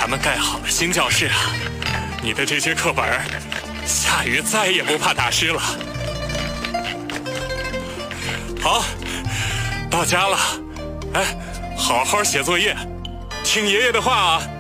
咱们盖好了新教室啊，你的这些课本下雨再也不怕打湿了。好，到家了，哎，好好写作业，听爷爷的话啊。